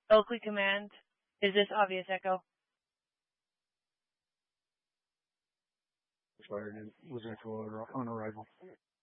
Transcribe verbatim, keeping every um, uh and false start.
Oakley Command, is this obvious echo? Expired and was echo on arrival.